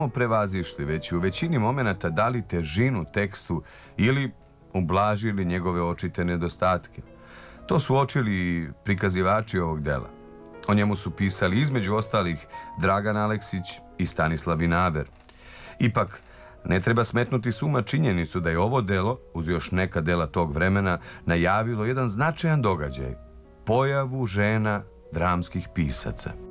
prevazišli, već u većini momenata dali težinu tekstu ili ublažili njegove očite nedostatke. To su uočili i prikazivači ovog dela. O njemu su pisali između ostalih Dragan Aleksić i Stanislav Vinaver. Ipak, ne treba smetnuti s uma činjenicu da je ovo delo, uz još neka dela tog vremena, najavilo jedan značajan događaj, pojavu žena dramskih pisaca.